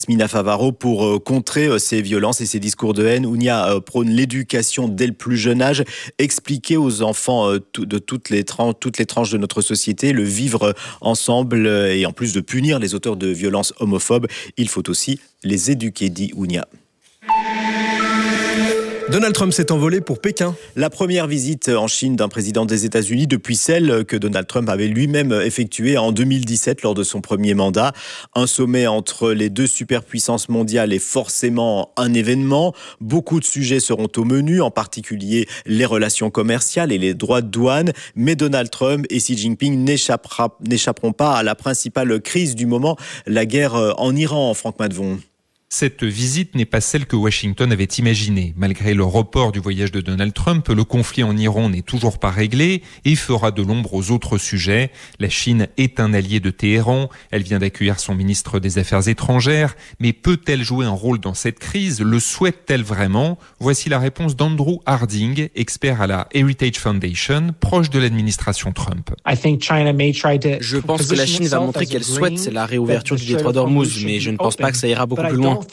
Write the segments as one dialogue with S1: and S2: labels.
S1: Mina Favaro pour contrer ces violences et ces discours de haine. Ounia prône l'éducation dès le plus jeune âge, expliquer aux enfants de toutes les tranches de notre société, le vivre ensemble et en plus de punir les auteurs de violences homophobes, il faut aussi les éduquer, dit Ounia.
S2: Donald Trump s'est envolé pour Pékin.
S1: La première visite en Chine d'un président des États-Unis depuis celle que Donald Trump avait lui-même effectuée en 2017 lors de son premier mandat. Un sommet entre les deux superpuissances mondiales est forcément un événement. Beaucoup de sujets seront au menu, en particulier les relations commerciales et les droits de douane. Mais Donald Trump et Xi Jinping n'échapperont pas à la principale crise du moment, la guerre en Iran, Franck Madvon.
S3: Cette visite n'est pas celle que Washington avait imaginée. Malgré le report du voyage de Donald Trump, le conflit en Iran n'est toujours pas réglé et fera de l'ombre aux autres sujets. La Chine est un allié de Téhéran. Elle vient d'accueillir son ministre des Affaires étrangères. Mais peut-elle jouer un rôle dans cette crise? Le souhaite-t-elle vraiment? Voici la réponse d'Andrew Harding, expert à la Heritage Foundation, proche de l'administration Trump.
S4: Je pense que la Chine va montrer qu'elle souhaite la réouverture du détroit d'Ormuz, mais je ne pense pas que ça ira beaucoup plus loin.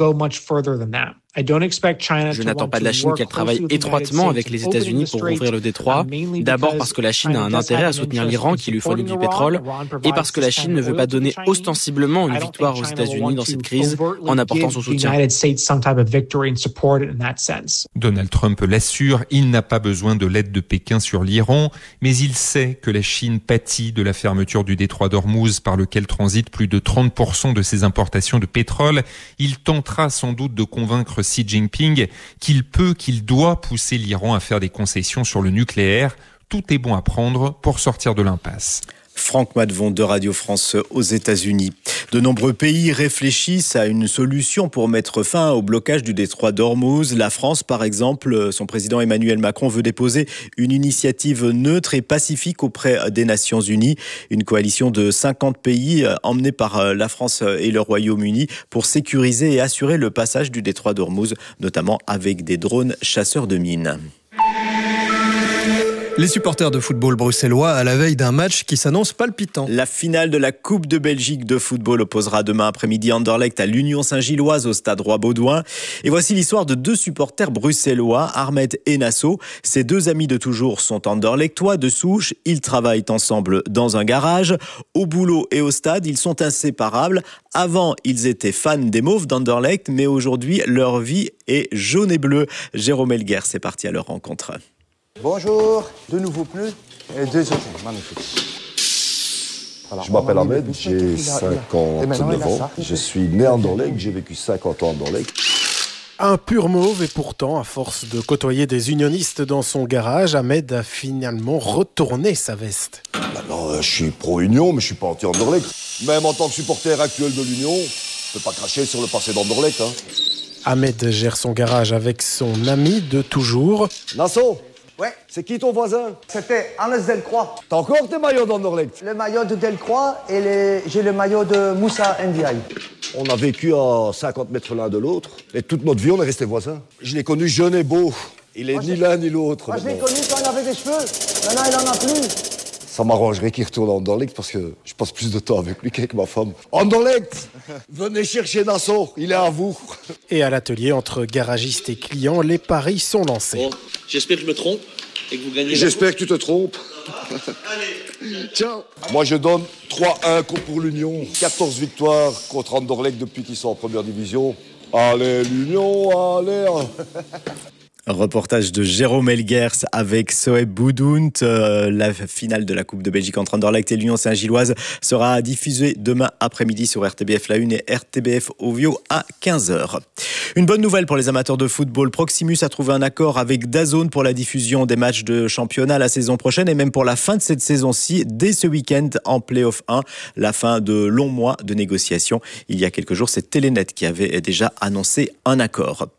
S4: Je n'attends pas de la Chine qu'elle travaille étroitement avec les États-Unis pour ouvrir le détroit. D'abord parce que la Chine a un intérêt à soutenir l'Iran qui lui fournit du pétrole et parce que la Chine ne veut pas donner ostensiblement une victoire aux États-Unis dans cette crise en apportant son soutien.
S3: Donald Trump l'assure, il n'a pas besoin de l'aide de Pékin sur l'Iran, mais il sait que la Chine pâtit de la fermeture du détroit d'Ormuz par lequel transitent plus de 30% de ses importations de pétrole. Il tentera sans doute de convaincre Xi Jinping qu'il doit pousser l'Iran à faire des concessions sur le nucléaire. Tout est bon à prendre pour sortir de l'impasse.
S1: Franck Madvon de Radio France aux États-Unis. De nombreux pays réfléchissent à une solution pour mettre fin au blocage du détroit d'Ormuz. La France, par exemple, son président Emmanuel Macron veut déposer une initiative neutre et pacifique auprès des Nations Unies. Une coalition de 50 pays emmenée par la France et le Royaume-Uni pour sécuriser et assurer le passage du détroit d'Ormuz, notamment avec des drones chasseurs de mines.
S2: Les supporters de football bruxellois à la veille d'un match qui s'annonce palpitant.
S1: La finale de la Coupe de Belgique de football opposera demain après-midi Anderlecht à l'Union Saint-Gilloise au stade Roi-Baudouin. Et voici l'histoire de deux supporters bruxellois, Ahmed et Nasso. Ces deux amis de toujours sont anderlechtois de souche. Ils travaillent ensemble dans un garage. Au boulot et au stade, ils sont inséparables. Avant, ils étaient fans des Mauves d'Anderlecht, mais aujourd'hui, leur vie est jaune et bleue. Jérôme Elguer, c'est parti à leur rencontre.
S5: Bonjour, de nouveaux pneus et deux autres, magnifique.
S6: Voilà, je m'appelle Ahmed, j'ai 59 ans, je suis né à Anderlecht, j'ai vécu 50 ans à Anderlecht.
S7: Un pur mauve et pourtant, à force de côtoyer des unionistes dans son garage, Ahmed a finalement retourné sa veste.
S6: Maintenant, je suis pro-Union, mais je suis pas anti-Anderlecht. Même en tant que supporter actuel de l'Union, je peux pas cracher sur le passé d'Anderlecht.
S7: Ahmed gère son garage avec son ami de toujours.
S6: Nasso.
S5: Ouais.
S6: C'est qui ton voisin?
S5: C'était Hannes Delcroix.
S6: T'as encore tes maillots d'Anderlecht?
S5: Le maillot de Delcroix et j'ai le maillot de Moussa Ndiaye.
S6: On a vécu à 50 mètres l'un de l'autre et toute notre vie on est restés voisins. Je l'ai connu jeune et beau. Il est ni l'un ni l'autre.
S5: Moi je l'ai connu quand il avait des cheveux. Maintenant il en a plus.
S6: Ça m'arrangerait qu'il retourne à Anderlecht parce que je passe plus de temps avec lui qu'avec ma femme. Anderlecht, venez chercher Nassau, il est à vous.
S7: Et à l'atelier, entre garagistes et clients, les paris sont lancés.
S8: Bon, j'espère que je me trompe et que vous gagnez.
S6: J'espère que tu te trompes. Allez, ciao. Moi je donne 3-1 pour l'Union. 14 victoires contre Anderlecht depuis qu'ils sont en première division. Allez l'Union, allez.
S1: Reportage de Jérôme Elguers avec Soeb Boudoun. La finale de la Coupe de Belgique entre Anderlecht et l'Union Saint-Gilloise sera diffusée demain après-midi sur RTBF La Une et RTBF Ovio à 15h. Une bonne nouvelle pour les amateurs de football. Proximus a trouvé un accord avec DAZN pour la diffusion des matchs de championnat la saison prochaine et même pour la fin de cette saison-ci, dès ce week-end en Play-off 1. La fin de longs mois de négociations. Il y a quelques jours, c'est Telenet qui avait déjà annoncé un accord.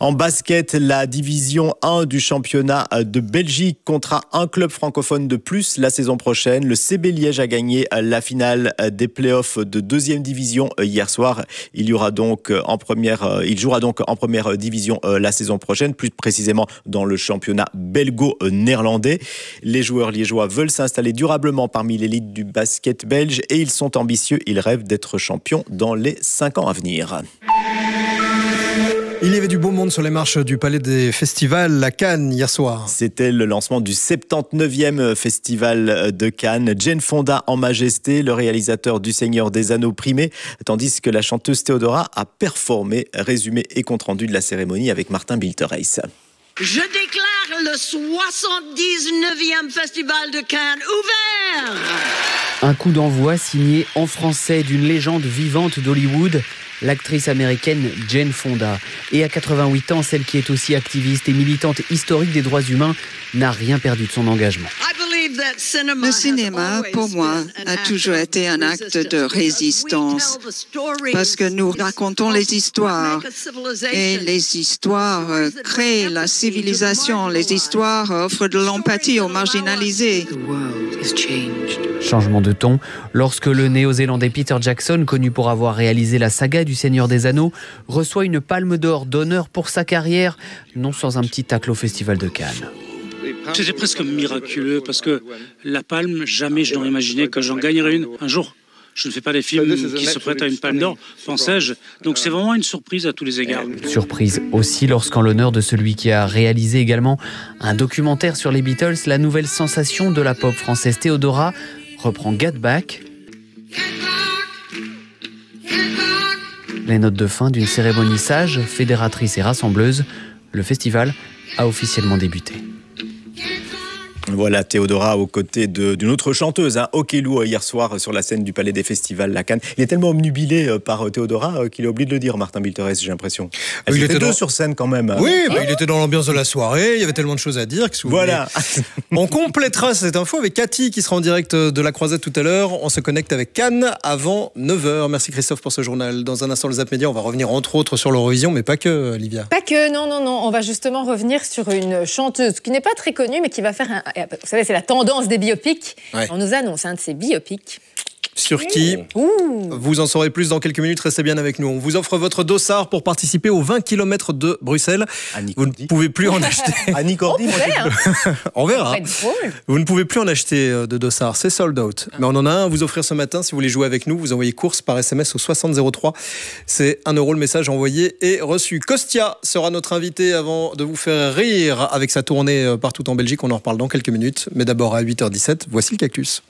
S1: En basket, la division 1 du championnat de Belgique comptera un club francophone de plus la saison prochaine. Le CB Liège a gagné la finale des playoffs de deuxième division hier soir. Il jouera donc en première division la saison prochaine, plus précisément dans le championnat belgo-néerlandais. Les joueurs liégeois veulent s'installer durablement parmi l'élite du basket belge et ils sont ambitieux. Ils rêvent d'être champions dans les 5 ans à venir.
S2: Il y avait du beau monde sur les marches du Palais des Festivals à Cannes hier soir.
S1: C'était le lancement du 79e festival de Cannes. Jane Fonda en majesté, le réalisateur du Seigneur des Anneaux primé, tandis que la chanteuse Théodora a performé. Résumé et compte-rendu de la cérémonie avec Martin Biltereis.
S9: Je déclare le 79e festival de Cannes ouvert.
S10: Un coup d'envoi signé en français d'une légende vivante d'Hollywood, l'actrice américaine Jane Fonda. Et à 88 ans, celle qui est aussi activiste et militante historique des droits humains n'a rien perdu de son engagement.
S11: Le cinéma, pour moi, a toujours été un acte de résistance parce que nous racontons les histoires et les histoires créent la civilisation. Les histoires offrent de l'empathie aux marginalisés.
S10: Changement de ton, lorsque le néo-zélandais Peter Jackson, connu pour avoir réalisé la saga du Seigneur des Anneaux, reçoit une palme d'or d'honneur pour sa carrière, non sans un petit tacle au Festival de Cannes.
S8: C'était presque miraculeux parce que la palme, jamais je n'aurais imaginé que j'en gagnerais une un jour. Je ne fais pas des films qui se prêtent à une palme d'or, pensais-je. Donc c'est vraiment une surprise à tous les égards.
S10: Surprise aussi lorsqu'en l'honneur de celui qui a réalisé également un documentaire sur les Beatles, la nouvelle sensation de la pop française Théodora reprend Get Back. Les notes de fin d'une cérémonie sage, fédératrice et rassembleuse, le festival a officiellement débuté.
S1: Voilà Théodora aux côtés d'une autre chanteuse, Okelou, hier soir sur la scène du Palais des Festivals à Cannes. Il est tellement omnubilé par Théodora qu'il a oublié de le dire, Martin Biltereis, j'ai l'impression. Il était deux sur scène quand même.
S2: Oui, il était dans l'ambiance de la soirée, il y avait tellement de choses à dire.
S1: Voilà.
S2: On complétera cette info avec Cathy qui sera en direct de la Croisette tout à l'heure. On se connecte avec Cannes avant 9h. Merci Christophe pour ce journal. Dans un instant, le Zap Média, on va revenir entre autres sur l'Eurovision, mais pas que, Olivia.
S12: Pas que, non. On va justement revenir sur une chanteuse qui n'est pas très connue, mais qui va faire vous savez, c'est la tendance des biopics. Ouais. On nous annonce un de ces biopics.
S2: Sur qui vous en saurez plus dans quelques minutes, restez bien avec nous. On vous offre votre dossard pour participer aux 20 km de Bruxelles. Vous ne pouvez plus en acheter.
S1: Annie Cordy,
S2: on verra. Vous ne pouvez plus en acheter de dossard, c'est sold out. Mais on en a un à vous offrir ce matin. Si vous voulez jouer avec nous, vous envoyez course par SMS au 6003. C'est 1 € le message envoyé et reçu. Kostia sera notre invité avant de vous faire rire avec sa tournée partout en Belgique. On en reparle dans quelques minutes. Mais d'abord à 8h17, voici le cactus.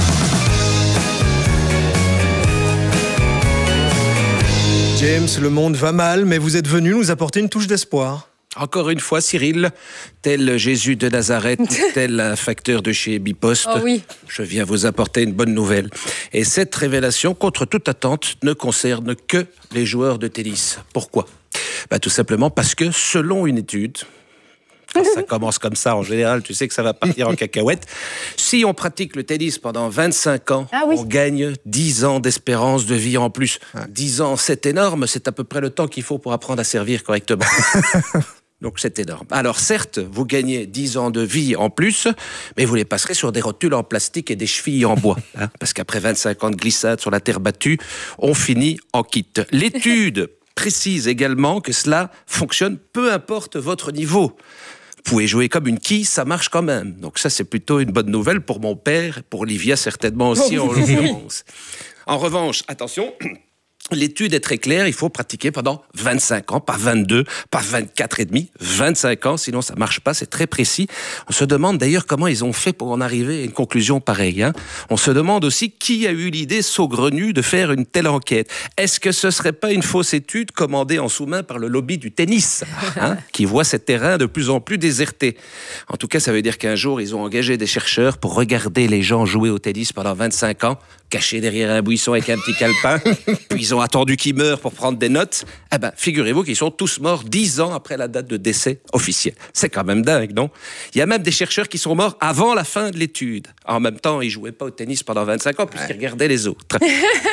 S2: James, le monde va mal, mais vous êtes venu nous apporter une touche d'espoir.
S13: Encore une fois, Cyril, tel Jésus de Nazareth, tel un facteur de chez Bipost, je viens vous apporter une bonne nouvelle. Et cette révélation, contre toute attente, ne concerne que les joueurs de tennis. Pourquoi ? Tout simplement parce que, selon une étude... Quand ça commence comme ça, en général, tu sais que ça va partir en cacahuète. Si on pratique le tennis pendant 25 ans, on gagne 10 ans d'espérance de vie en plus. 10 ans, c'est énorme, c'est à peu près le temps qu'il faut pour apprendre à servir correctement. Donc c'est énorme. Alors certes, vous gagnez 10 ans de vie en plus, mais vous les passerez sur des rotules en plastique et des chevilles en bois. Parce qu'après 25 ans de glissade sur la terre battue, on finit en kit. L'étude précise également que cela fonctionne peu importe votre niveau. Vous pouvez jouer comme une quille, ça marche quand même. Donc ça, c'est plutôt une bonne nouvelle pour mon père et pour Olivia certainement aussi en l'occurrence. En revanche, attention, l'étude est très claire, il faut pratiquer pendant 25 ans, pas 22, pas 24 et demi, 25 ans, sinon ça marche pas, c'est très précis. On se demande d'ailleurs comment ils ont fait pour en arriver à une conclusion pareille. On se demande aussi qui a eu l'idée saugrenue de faire une telle enquête. Est-ce que ce serait pas une fausse étude commandée en sous-main par le lobby du tennis, qui voit ces terrains de plus en plus désertés? En tout cas, ça veut dire qu'un jour, ils ont engagé des chercheurs pour regarder les gens jouer au tennis pendant 25 ans, cachés derrière un buisson avec un petit calepin, puis ils ont attendu qu'ils meurent pour prendre des notes. Figurez-vous qu'ils sont tous morts 10 ans après la date de décès officielle. C'est quand même dingue, non? Il y a même des chercheurs qui sont morts avant la fin de l'étude. En même temps, ils jouaient pas au tennis pendant 25 ans, puisqu'ils regardaient les autres.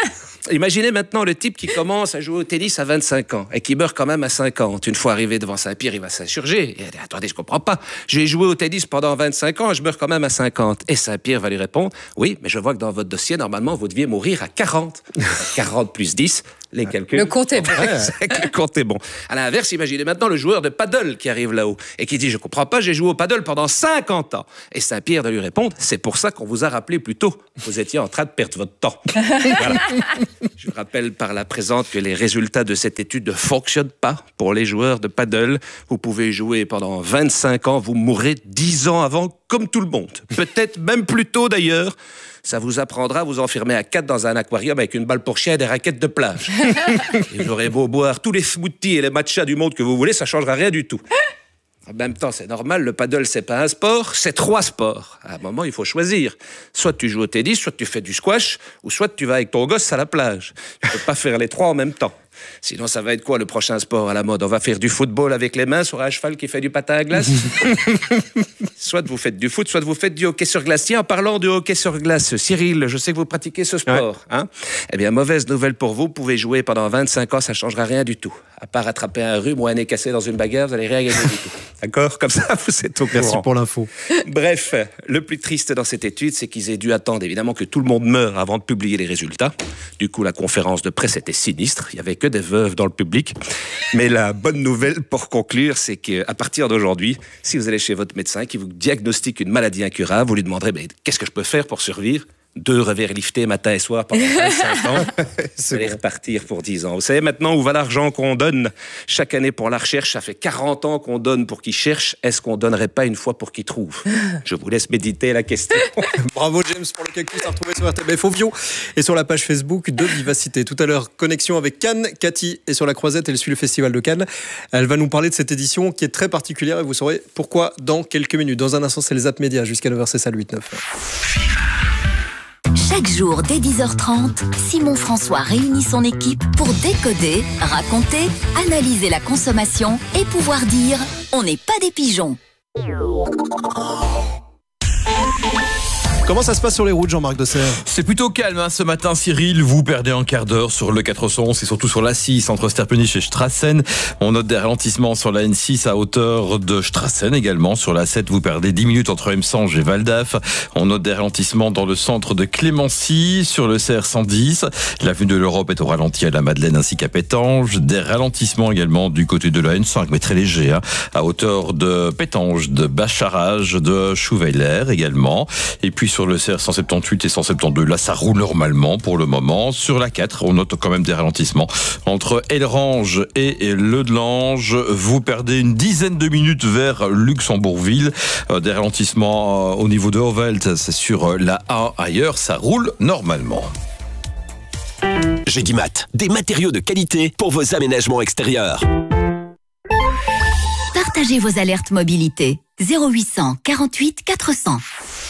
S13: Imaginez maintenant le type qui commence à jouer au tennis à 25 ans et qui meurt quand même à 50. Une fois arrivé devant Saint-Pierre, il va s'insurger. Il dit, attendez, je comprends pas. J'ai joué au tennis pendant 25 ans et je meurs quand même à 50. Et Saint-Pierre va lui répondre, oui, mais je vois que dans votre dossier, normalement, vous deviez mourir à 40. 40 plus 10, les calculs.
S12: Le compte est bon.
S13: Le compte est bon. À l'inverse, imaginez maintenant le joueur de paddle qui arrive là-haut et qui dit, je comprends pas, j'ai joué au paddle pendant 50 ans. Et Saint-Pierre de lui répondre, c'est pour ça qu'on vous a rappelé plus tôt. Vous étiez en train de perdre votre temps. Voilà. Je vous rappelle par la présente que les résultats de cette étude ne fonctionnent pas pour les joueurs de paddle. Vous pouvez jouer pendant 25 ans, vous mourrez 10 ans avant, comme tout le monde. Peut-être même plus tôt d'ailleurs. Ça vous apprendra à vous enfermer à 4 dans un aquarium avec une balle pour chien et des raquettes de plage. Et vous aurez beau boire tous les smoothies et les matchas du monde que vous voulez, ça ne changera rien du tout. En même temps, c'est normal, le paddle, c'est pas un sport, c'est 3 sports. À un moment, il faut choisir. Soit tu joues au tennis, soit tu fais du squash, ou soit tu vas avec ton gosse à la plage. Tu peux pas faire les 3 en même temps. Sinon, ça va être quoi le prochain sport à la mode? On va faire du football avec les mains sur un cheval qui fait du patin à glace? Soit vous faites du foot, soit vous faites du hockey sur glace. Tiens, en parlant de hockey sur glace, Cyril, je sais que vous pratiquez ce sport. Ouais. Hein? Eh bien, mauvaise nouvelle pour vous, vous pouvez jouer pendant 25 ans, ça ne changera rien du tout. À part attraper un rhume ou un nez cassé dans une bagarre, vous n'allez rien gagner du tout. D'accord? Comme ça, vous êtes au courant.
S2: Merci pour l'info.
S13: Bref, le plus triste dans cette étude, c'est qu'ils aient dû attendre évidemment que tout le monde meure avant de publier les résultats. Du coup, la conférence de presse était sinistre. Il n'y avait que des veuves dans le public. Mais la bonne nouvelle pour conclure, c'est qu'à partir d'aujourd'hui, si vous allez chez votre médecin qui vous diagnostique une maladie incurable, vous lui demanderez qu'est-ce que je peux faire pour survivre? 2 revers liftés matin et soir pendant 25 ans. Vous allez repartir pour 10 ans. Vous savez maintenant où va l'argent qu'on donne chaque année pour la recherche? Ça fait 40 ans qu'on donne pour qu'ils cherchent. Est-ce qu'on donnerait pas une fois pour qu'ils trouvent? Je vous laisse méditer la question.
S2: Bravo James pour le cactus à retrouver sur RTBF Ovio et sur la page Facebook de Vivacité. Tout à l'heure, connexion avec Cannes. Cathy est sur la croisette, elle suit le Festival de Cannes. Elle va nous parler de cette édition qui est très particulière et vous saurez pourquoi dans quelques minutes. Dans un instant, c'est les Zap Média jusqu'à 9h, c'est ça le 8-9.
S14: Chaque jour, dès 10h30, Simon François réunit son équipe pour décoder, raconter, analyser la consommation et pouvoir dire « on n'est pas des pigeons ».
S2: Comment ça se passe sur les routes, Jean-Marc Dosser?
S15: C'est plutôt calme ce matin, Cyril. Vous perdez un quart d'heure sur le 411 et surtout sur l'A6 entre Sterpenich et Strassen. On note des ralentissements sur la N6 à hauteur de Strassen également. Sur l'A7, vous perdez 10 minutes entre Emsange et Val-d'Af. On note des ralentissements dans le centre de Clémency, sur le CR 110. L'avenue de l'Europe est au ralenti à la Madeleine ainsi qu'à Pétange. Des ralentissements également du côté de la N5, mais très légers, à hauteur de Pétange, de Bacharage, de Chouveiller également. Et puis sur le CR 178 et 172, là ça roule normalement pour le moment. Sur la 4, on note quand même des ralentissements entre Elrange et Le Delange. Vous perdez une dizaine de minutes vers Luxembourgville. Des ralentissements au niveau de Ovelt, c'est sur la A. Ailleurs, ça roule normalement.
S16: Gédimat, des matériaux de qualité pour vos aménagements extérieurs.
S14: Partagez vos alertes mobilité. 0800 48 400.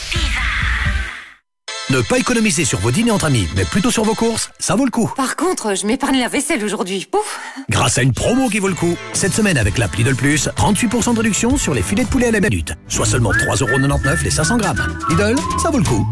S16: Ne pas économiser sur vos dîners entre amis, mais plutôt sur vos courses, ça vaut le coup.
S17: Par contre, je m'épargne la vaisselle aujourd'hui. Pouf.
S16: Grâce à une promo qui vaut le coup. Cette semaine, avec l'app Lidl Plus, 38% de réduction sur les filets de poulet à la minute. Soit seulement 3,99€ les 500 grammes. Lidl, ça vaut le coup.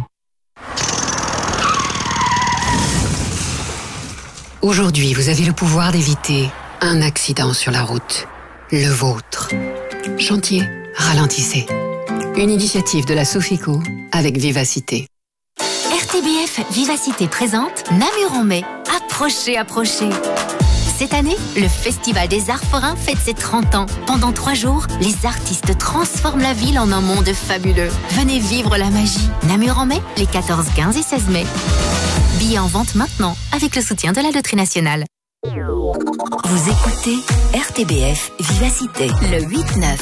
S17: Aujourd'hui, vous avez le pouvoir d'éviter un accident sur la route. Le vôtre. Chantier, ralentissez. Une initiative de la Sofico avec Vivacité.
S14: RTBF Vivacité présente Namur en mai. Approchez, approchez. Cette année, le Festival des Arts Forains fête ses 30 ans. Pendant 3 jours, les artistes transforment la ville en un monde fabuleux. Venez vivre la magie. Namur en mai, les 14, 15 et 16 mai. Billets en vente maintenant, avec le soutien de la Loterie Nationale. Vous écoutez RTBF Vivacité, le 8-9.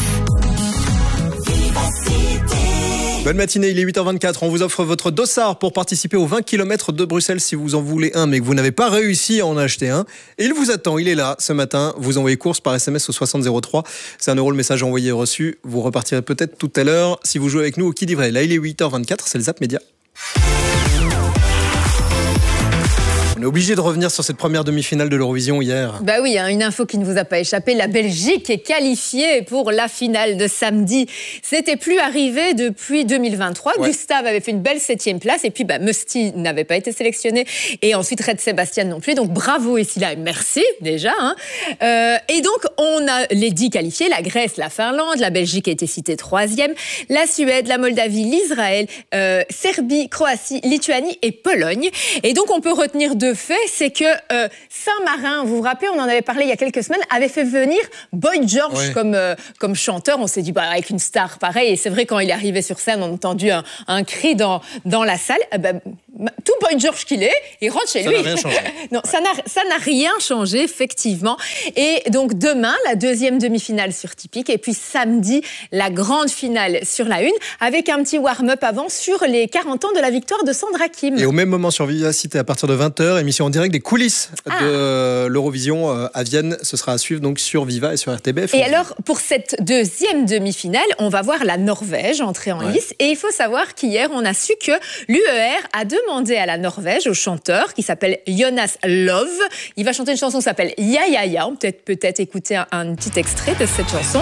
S2: Bonne matinée, il est 8h24. On vous offre votre dossard pour participer aux 20 km de Bruxelles si vous en voulez un, mais que vous n'avez pas réussi à en acheter un. Et il vous attend, il est là ce matin. Vous envoyez course par SMS au 6003. C'est 1€ le message envoyé et reçu. Vous repartirez peut-être tout à l'heure si vous jouez avec nous au Qui dit vrai. Là, il est 8h24, c'est le Zap Média. est obligé de revenir sur cette première demi-finale de l'Eurovision hier.
S12: Bah oui, une info qui ne vous a pas échappé, la Belgique est qualifiée pour la finale de samedi. C'était plus arrivé depuis 2023. Ouais. Gustave avait fait une belle 7e place et puis Musti n'avait pas été sélectionné et ensuite Red Sébastien non plus. Donc bravo ici là, merci déjà. Et donc on a les 10 qualifiés, la Grèce, la Finlande, la Belgique a été citée 3e, la Suède, la Moldavie, l'Israël, Serbie, Croatie, Lituanie et Pologne. Et donc on peut retenir 2 faits, c'est que Saint-Marin, vous vous rappelez, on en avait parlé il y a quelques semaines, avait fait venir Boy George comme chanteur. On s'est dit, avec une star pareil, et c'est vrai quand il est arrivé sur scène, on a entendu un cri dans la salle. Tout Boy George qu'il est, il rentre chez lui.
S2: Ça n'a rien changé.
S12: Non, ça n'a rien changé, effectivement. Et donc demain, la 2e demi-finale sur Typique, et puis samedi, la grande finale sur la 1, avec un petit warm-up avant sur les 40 ans de la victoire de Sandra Kim.
S2: Et au même moment sur Vivacité, à partir de 20h, émission en direct des coulisses de l'Eurovision à Vienne. Ce sera à suivre donc sur Viva et sur RTBF.
S12: Et alors, pour cette 2e demi-finale, on va voir la Norvège entrer en lice. Et il faut savoir qu'hier, on a su que l'UER a demandé à la Norvège, au chanteur qui s'appelle Jonas Love. Il va chanter une chanson qui s'appelle Ya Ya Ya. On peut-être écouter un petit extrait de cette chanson.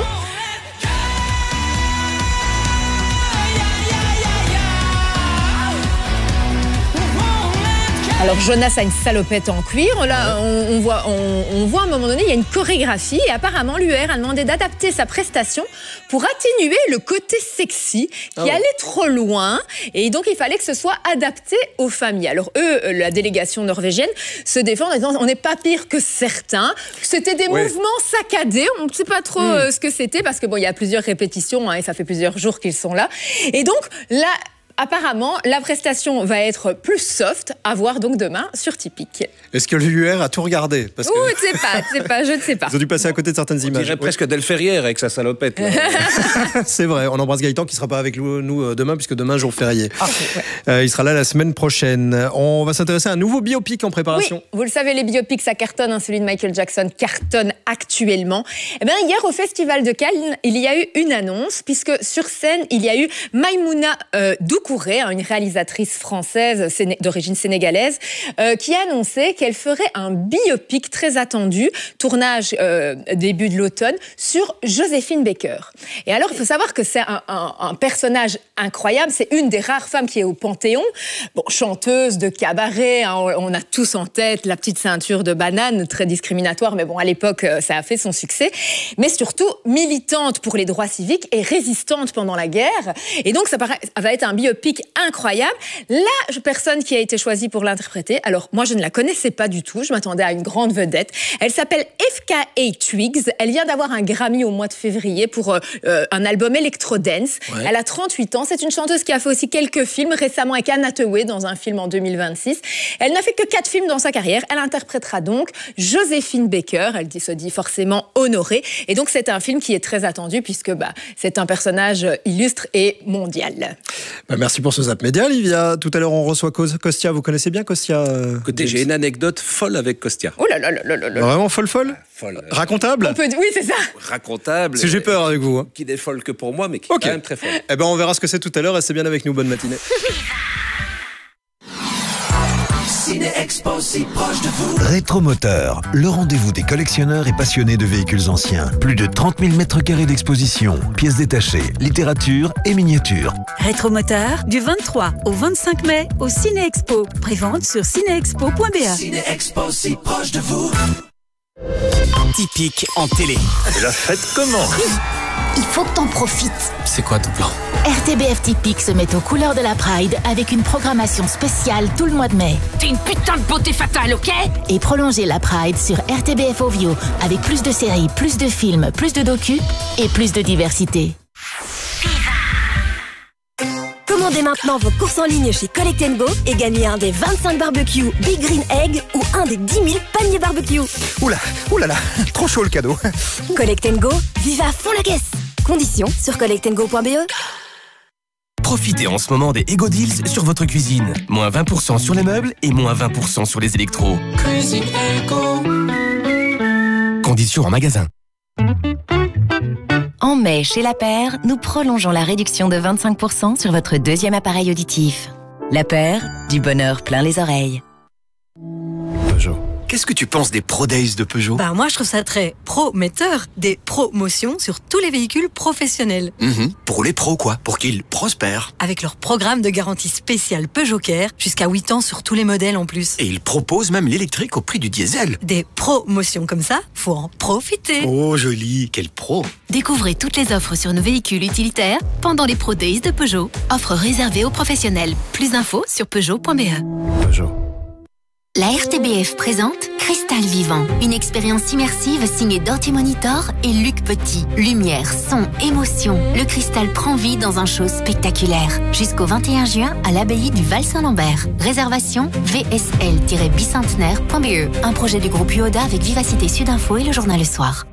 S12: Alors Jonas a une salopette en cuir. Là, on voit à un moment donné, il y a une chorégraphie et apparemment l'UR a demandé d'adapter sa prestation pour atténuer le côté sexy qui allait trop loin. Et donc il fallait que ce soit adapté aux familles. Alors eux, la délégation norvégienne, se défend en disant on n'est pas pire que certains. C'était des mouvements saccadés. On ne sait pas trop ce que c'était parce que il y a plusieurs répétitions et ça fait plusieurs jours qu'ils sont là. Et donc là, apparemment, la prestation va être plus soft, à voir donc demain sur Typique.
S2: Est-ce que l'UR a tout regardé?
S12: Je ne sais pas.
S2: Ils ont dû passer à côté de certaines images.
S13: On dirait presque Del Ferrière avec sa salopette.
S2: C'est vrai, on embrasse Gaëtan qui ne sera pas avec nous demain, puisque demain, jour férié. Il sera là la semaine prochaine. On va s'intéresser à un nouveau biopic en préparation.
S12: Oui, vous le savez, les biopics, ça cartonne. Celui de Michael Jackson cartonne actuellement. Hier, au Festival de Cannes, il y a eu une annonce, puisque sur scène, il y a eu Maïmouna Doucouré, une réalisatrice française d'origine sénégalaise, qui a annoncé qu'elle ferait un biopic très attendu, tournage début de l'automne, sur Joséphine Baker. Et alors, il faut savoir que c'est un personnage incroyable, c'est une des rares femmes qui est au Panthéon, chanteuse de cabaret, on a tous en tête la petite ceinture de banane, très discriminatoire, mais à l'époque, ça a fait son succès, mais surtout militante pour les droits civiques et résistante pendant la guerre. Et donc, ça va être un biopic incroyable. La personne qui a été choisie pour l'interpréter, alors moi je ne la connaissais pas du tout, je m'attendais à une grande vedette. Elle s'appelle FKA Twigs, elle vient d'avoir un Grammy au mois de février pour un album Electro-Dance. Ouais. Elle a 38 ans, c'est une chanteuse qui a fait aussi quelques films, récemment avec Anne Hathaway dans un film en 2026. Elle n'a fait que 4 films dans sa carrière, elle interprétera donc Joséphine Baker, elle se dit forcément honorée, et donc c'est un film qui est très attendu puisque c'est un personnage illustre et mondial.
S2: Merci pour ce zap média, Livia. Tout à l'heure, on reçoit Kostia. Vous connaissez bien Kostia
S13: Écoutez, j'ai une anecdote folle avec Kostia.
S12: Oh là là.
S2: Vraiment folle?
S13: Folle.
S2: Racontable?
S12: Oui, c'est ça.
S13: Racontable.
S2: Si j'ai peur avec vous.
S13: Qui n'est folle que pour moi, mais qui est quand même très folle.
S2: On verra ce que c'est tout à l'heure. Restez bien avec nous. Bonne matinée.
S18: Ciné-Expo, si proche de vous. Rétromoteur, le rendez-vous des collectionneurs et passionnés de véhicules anciens. Plus de 30 000 m² d'exposition, pièces détachées, littérature et miniatures.
S19: Rétromoteur, du 23 au 25 mai au Ciné-Expo. Prévente sur cinéexpo.be.
S18: Ciné-Expo, si proche de vous.
S20: Typique en télé.
S21: Et la fête commence.
S14: Il faut que t'en profites.
S20: C'est quoi ton plan?
S14: RTBF Typique se met aux couleurs de la Pride avec une programmation spéciale tout le mois de mai.
S9: T'es une putain de beauté fatale, ok?
S14: Et prolongez la Pride sur RTBF Ovio avec plus de séries, plus de films, plus de docus et plus de diversité.
S19: Commandez maintenant vos courses en ligne chez Collect & Go et gagnez un des 25 barbecues Big Green Egg ou un des 10 000 paniers barbecue.
S21: Oulala, trop chaud le cadeau.
S19: Collect & Go, vive à fond la caisse. Conditions sur collectandgo.be.
S20: Profitez en ce moment des Ego Deals sur votre cuisine. Moins 20% sur les meubles et moins 20% sur les électros.
S18: Cuisine Ego.
S20: Conditions en magasin.
S22: En mai, chez La Paire, nous prolongeons la réduction de 25% sur votre deuxième appareil auditif. La Paire, du bonheur plein les oreilles.
S21: qu'est-ce que tu penses des Pro Days de Peugeot ?
S3: Moi, je trouve ça très prometteur. Des promotions sur tous les véhicules professionnels.
S21: Pour les pros, quoi. Pour qu'ils prospèrent.
S3: Avec leur programme de garantie spéciale Peugeot Care, jusqu'à 8 ans sur tous les modèles en plus.
S21: Et ils proposent même l'électrique au prix du diesel.
S3: Des promotions comme ça, faut en profiter.
S21: Oh, joli. Quel pro.
S14: Découvrez toutes les offres sur nos véhicules utilitaires pendant les Pro Days de Peugeot. Offre réservée aux professionnels. Plus d'infos sur Peugeot.be.
S21: Peugeot.
S14: La RTBF présente Cristal Vivant, une expérience immersive signée Dirty Monitor et Luc Petit. Lumière, son, émotion. Le cristal prend vie dans un show spectaculaire. Jusqu'au 21 juin à l'abbaye du Val-Saint-Lambert. Réservation vsl-bicentenaire.be. Un projet du groupe UODA avec Vivacité Sud Info et le journal Le Soir.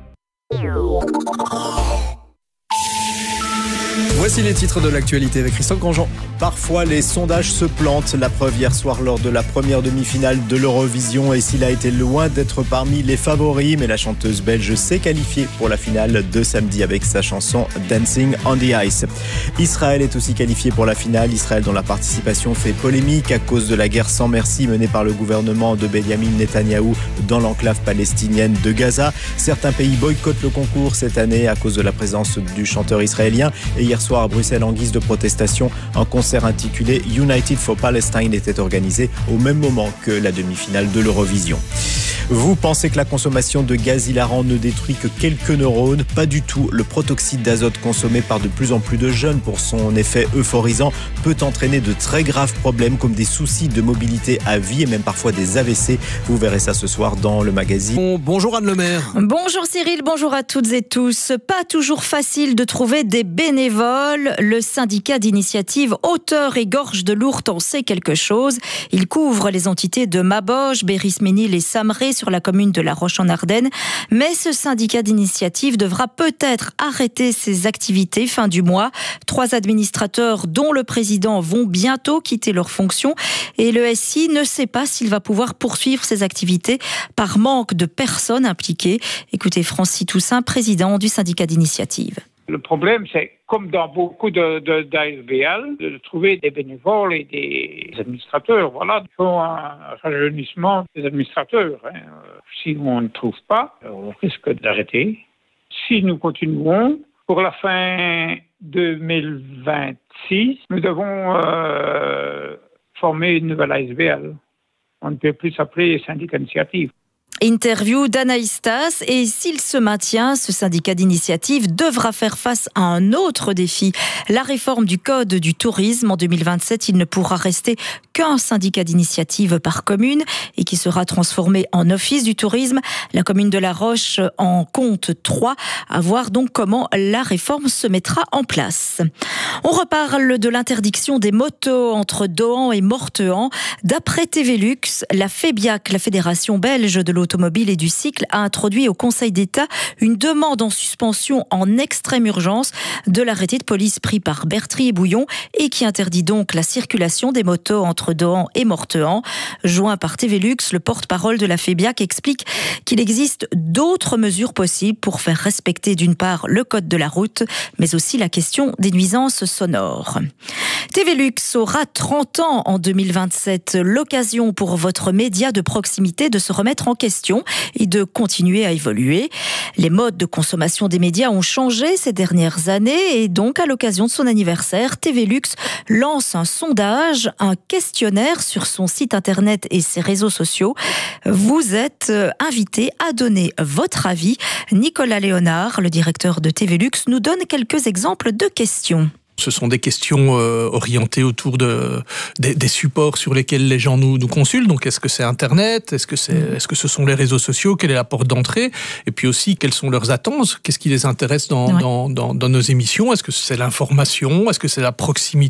S2: Voici les titres de l'actualité avec Christophe Grandjean.
S1: Parfois, les sondages se plantent. La preuve hier soir lors de la première demi-finale de l'Eurovision. Et s'il a été loin d'être parmi les favoris, mais la chanteuse belge s'est qualifiée pour la finale de samedi avec sa chanson Dancing on the Ice. Israël est aussi qualifié pour la finale. Israël dont la participation fait polémique à cause de la guerre sans merci menée par le gouvernement de Benyamin Netanyahou dans l'enclave palestinienne de Gaza. Certains pays boycottent le concours cette année à cause de la présence du chanteur israélien. Et hier soir à Bruxelles, en guise de protestation, un concert intitulé United for Palestine était organisé au même moment que la demi-finale de l'Eurovision. Vous pensez que la consommation de gaz hilarant ne détruit que quelques neurones ? Pas du tout. Le protoxyde d'azote consommé par de plus en plus de jeunes pour son effet euphorisant peut entraîner de très graves problèmes comme des soucis de mobilité à vie et même parfois des AVC. Vous verrez ça ce soir dans le magazine.
S2: Bonjour Anne Lemaire.
S4: Bonjour Cyril, bonjour à toutes et tous. Pas toujours facile de trouver des bénévoles. Le syndicat d'initiative Hauteur et Gorge de l'Ourthe en sait quelque chose. Il couvre les entités de Maboche, Béris-Ménil et Samerey sur la commune de La Roche-en-Ardenne. Mais ce syndicat d'initiative devra peut-être arrêter ses activités fin du mois. 3 administrateurs, dont le président, vont bientôt quitter leurs fonctions. Et le SI ne sait pas s'il va pouvoir poursuivre ses activités par manque de personnes impliquées. Écoutez Francis Toussaint, président du syndicat d'initiative.
S23: Le problème, c'est, comme dans beaucoup d'ASBL, de trouver des bénévoles et des administrateurs. Voilà, il faut un rajeunissement des administrateurs. Si on ne trouve pas, on risque d'arrêter. Si nous continuons, pour la fin 2026, nous devons former une nouvelle ASBL. On ne peut plus s'appeler syndicat d'initiative.
S4: Interview d'Anaïs Tass, et s'il se maintient, ce syndicat d'initiative devra faire face à un autre défi. La réforme du code du tourisme. En 2027, il ne pourra rester qu'un syndicat d'initiative par commune et qui sera transformé en office du tourisme. La commune de La Roche en compte 3. À voir donc comment la réforme se mettra en place. On reparle de l'interdiction des motos entre Dohan et Mortehan. D'après TV Lux, la FEBIAC, la Fédération belge de l'automobile et du cycle, a introduit au Conseil d'État une demande en suspension en extrême urgence de l'arrêté de police pris par Bertry et Bouillon et qui interdit donc la circulation des motos entre Dohan et Mortehan. Joint par TV Lux, le porte-parole de la FEBIAC explique qu'il existe d'autres mesures possibles pour faire respecter d'une part le code de la route, mais aussi la question des nuisances sonores. TV Lux aura 30 ans en 2027, l'occasion pour votre média de proximité de se remettre en question et de continuer à évoluer. Les modes de consommation des médias ont changé ces dernières années et donc à l'occasion de son anniversaire, TV Lux lance un sondage, un questionnaire sur son site internet et ses réseaux sociaux. Vous êtes invité à donner votre avis. Nicolas Léonard, le directeur de TV Lux, nous donne quelques exemples de questions.
S24: Ce sont des questions orientées autour des supports sur lesquels les gens nous consultent. Donc, est-ce que c'est Internet ? Est-ce que ce sont les réseaux sociaux ? Quelle est la porte d'entrée ? Et puis aussi, quelles sont leurs attentes ? Qu'est-ce qui les intéresse dans nos émissions ? Est-ce que c'est l'information ? Est-ce que c'est la proximité ?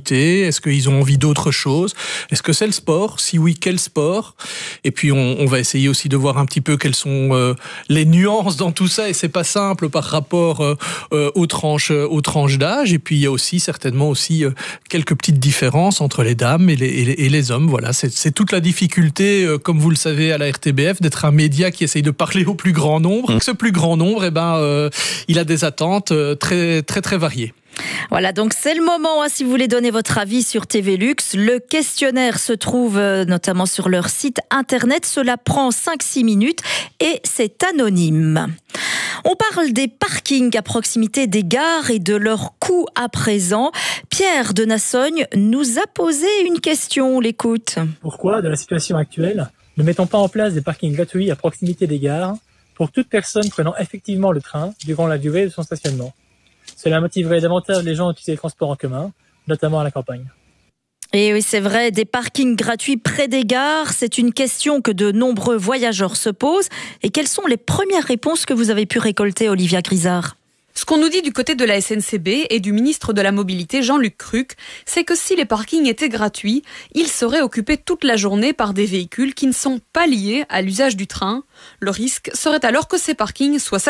S24: Est-ce qu'ils ont envie d'autre chose ? Est-ce que c'est le sport ? Si oui, quel sport ? Et puis, on va essayer aussi de voir un petit peu quelles sont les nuances dans tout ça. Et c'est pas simple par rapport aux tranches d'âge. Et puis, il y a aussi certainement quelques petites différences entre les dames et les hommes. Voilà, c'est toute la difficulté, comme vous le savez à la RTBF, d'être un média qui essaye de parler au plus grand nombre. Ce plus grand nombre, il a des attentes très, très, très variées.
S4: Voilà, donc c'est le moment, si vous voulez donner votre avis sur TV Lux. Le questionnaire se trouve notamment sur leur site internet. Cela prend 5-6 minutes et c'est anonyme. On parle des parkings à proximité des gares et de leur coût à présent. Pierre de Nassogne nous a posé une question, on l'écoute.
S5: Pourquoi, dans la situation actuelle, ne mettons pas en place des parkings gratuits à proximité des gares pour toute personne prenant effectivement le train durant la durée de son stationnement? Cela motiverait davantage les gens à utiliser les transports en commun, notamment à la campagne.
S4: Et oui, c'est vrai, des parkings gratuits près des gares, c'est une question que de nombreux voyageurs se posent. Et quelles sont les premières réponses que vous avez pu récolter, Olivia Grisard ?
S6: Ce qu'on nous dit du côté de la SNCB et du ministre de la Mobilité, Jean-Luc Cruc, c'est que si les parkings étaient gratuits, ils seraient occupés toute la journée par des véhicules qui ne sont pas liés à l'usage du train. Le risque serait alors que ces parkings soient